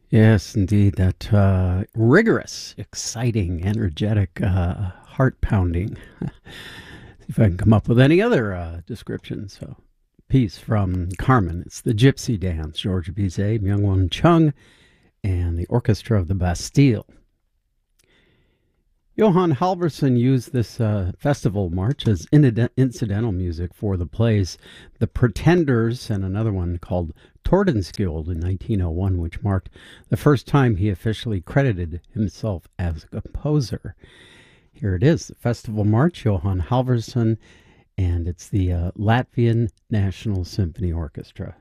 Yes, indeed. That rigorous, exciting, energetic, heart pounding. See if I can come up with any other description. So, piece from Carmen. It's the Gypsy Dance, George Bizet, Myung-Won Chung, and the Orchestra of the Bastille. Johann Halvorson used this festival march as incidental music for the plays The Pretenders and another one called Tordenskjold in 1901, which marked the first time he officially credited himself as a composer. Here it is, the festival march, Johann Halvorson, and it's the Latvian National Symphony Orchestra.